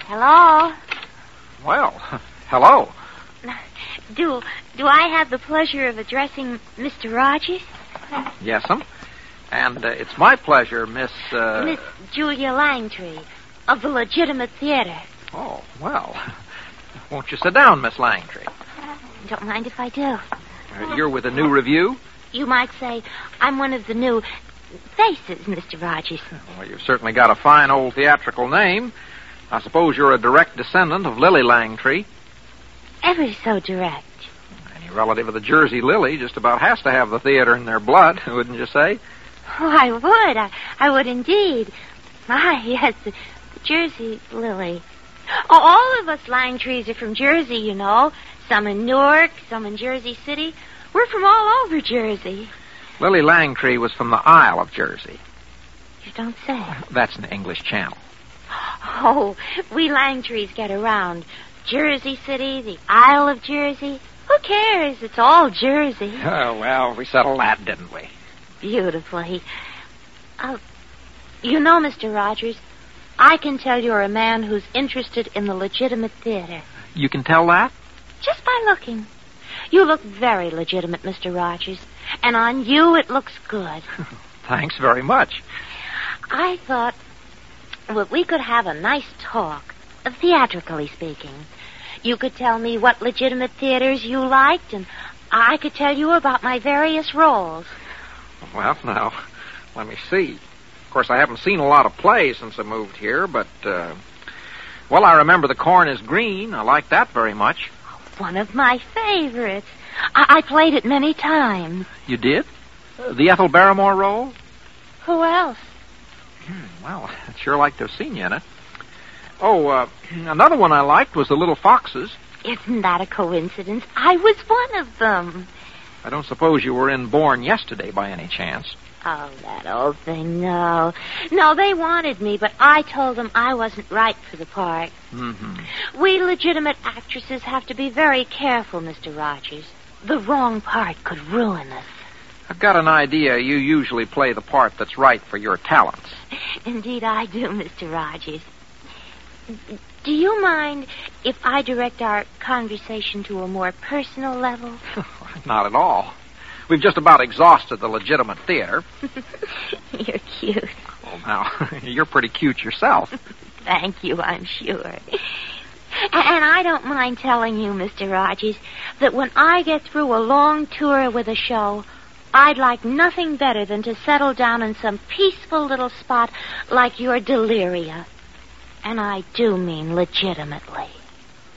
Hello? Well, hello. Do I have the pleasure of addressing Mr. Rogers? Yes'm. And it's my pleasure, Miss... Miss Julia Langtree of the Legitimate Theater. Oh, well. Won't you sit down, Miss Langtree? Don't mind if I do. You're with a new review? You might say I'm one of the new faces, Mr. Rogers. Well, you've certainly got a fine old theatrical name. I suppose you're a direct descendant of Lily Langtree. Ever so direct. Any relative of the Jersey Lily just about has to have the theater in their blood, wouldn't you say? Oh, I would. I would indeed. Ah, yes, the Jersey Lily. Oh, all of us Langtrees are from Jersey, you know. Some in Newark, some in Jersey City. We're from all over Jersey. Lily Langtree was from the Isle of Jersey. You don't say. That's an English channel. Oh, we Langtrees get around. Jersey City, the Isle of Jersey. Who cares? It's all Jersey. Oh, well, we settled that, didn't we? Beautifully. You know, Mr. Rogers, I can tell you're a man who's interested in the legitimate theater. You can tell that? Just by looking. You look very legitimate, Mr. Rogers. And on you, it looks good. Thanks very much. I thought, well, we could have a nice talk, theatrically speaking. You could tell me what legitimate theaters you liked, and I could tell you about my various roles. Well, now, let me see. Of course, I haven't seen a lot of plays since I moved here, but, well, I remember The Corn is Green. I like that very much. One of my favorites. I played it many times. You did? The Ethel Barrymore role? Who else? Well, I'd sure like to have seen you in it. Oh, another one I liked was The Little Foxes. Isn't that a coincidence? I was one of them. I don't suppose you were in Born Yesterday by any chance. Oh, that old thing, no. No, they wanted me, but I told them I wasn't right for the part. Mm-hmm. We legitimate actresses have to be very careful, Mr. Rogers. The wrong part could ruin us. I've got an idea you usually play the part that's right for your talents. Indeed I do, Mr. Rogers. Do you mind if I direct our conversation to a more personal level? Not at all. We've just about exhausted the legitimate theater. You're cute. Well, now, you're pretty cute yourself. Thank you, I'm sure. And I don't mind telling you, Mr. Rogers, that when I get through a long tour with a show, I'd like nothing better than to settle down in some peaceful little spot like your Deliria. And I do mean legitimately.